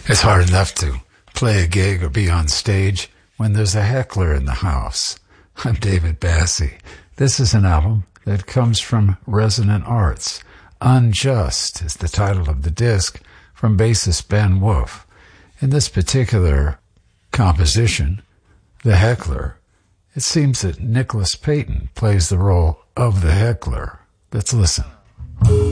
It's hard enough to play a gig or be on stage when there's a heckler in the house. I'm David Bassie. This is an album that comes from Resonant Arts. Unjust is the title of the disc from bassist Ben Wolf. In this particular composition, The Heckler, it seems that Nicholas Payton plays the role of the heckler. Let's listen.